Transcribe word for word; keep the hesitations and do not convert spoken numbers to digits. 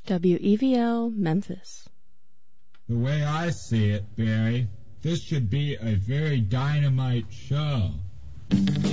W E V L, Memphis. The way I see it, Barry, this should be a very dynamite show.